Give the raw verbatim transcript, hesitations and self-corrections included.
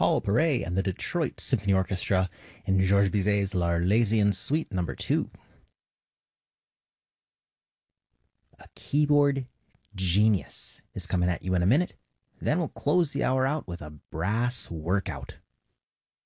Paul Paret and the Detroit Symphony Orchestra in Georges Bizet's L'Arlésienne Suite number two. A keyboard genius is coming at you in a minute. Then we'll close the hour out with a brass workout.